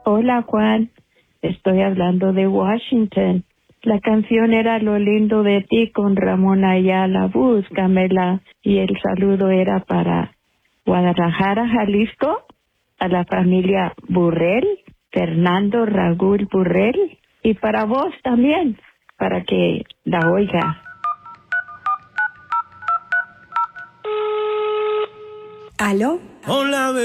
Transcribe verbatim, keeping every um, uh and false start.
Hola, Juan. Estoy hablando de Washington. La canción era Lo lindo de ti con Ramón Ayala. Búscamela. Y el saludo era para Guadalajara, Jalisco, a la familia Burrell, Fernando Raúl Burrell, y para vos también, para que la oiga. ¿Aló? Hola,